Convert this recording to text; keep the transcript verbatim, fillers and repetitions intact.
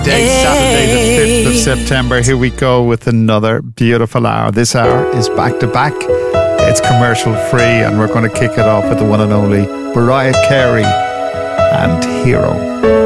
day, Saturday the fifth of September. Here we go with another beautiful hour. This hour is back to back. It's commercial free, and we're going to kick it off with the one and only Mariah Carey and Hero.